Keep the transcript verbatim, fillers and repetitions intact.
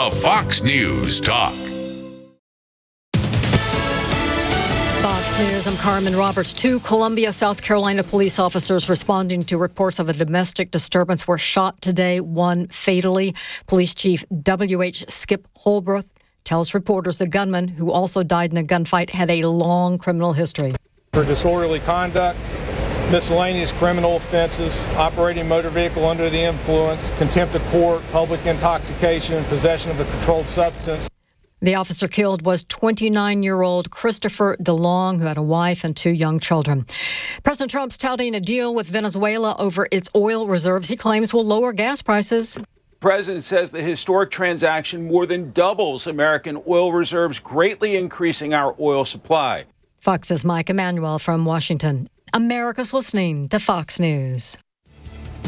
The Fox News Talk. Fox News, I'm Carmen Roberts. Two Columbia, South Carolina police officers responding to reports of a domestic disturbance were shot today, one fatally. Police Chief W H Skip Holbrook tells reporters the gunman, who also died in a gunfight, had a long criminal history. For disorderly conduct, miscellaneous criminal offenses, operating motor vehicle under the influence, contempt of court, public intoxication, and possession of a controlled substance. The officer killed was twenty-nine-year-old Christopher DeLong, who had a wife and two young children. President Trump's touting a deal with Venezuela over its oil reserves he claims will lower gas prices. The president says the historic transaction more than doubles American oil reserves, greatly increasing our oil supply. Fox's Mike Emanuel from Washington. America's listening to Fox News.